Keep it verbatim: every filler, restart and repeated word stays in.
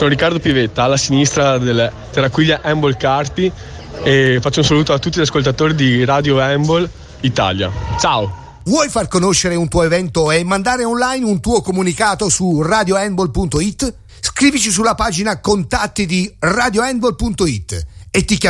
sono Riccardo Pivetta, alla sinistra del Terraquiglia Handball Carpi, e faccio un saluto a tutti gli ascoltatori di Radio Handball Italia. Ciao! Vuoi far conoscere un tuo evento e mandare online un tuo comunicato su radio handball punto it? Scrivici sulla pagina contatti di radio handball punto it e ti chiamiamo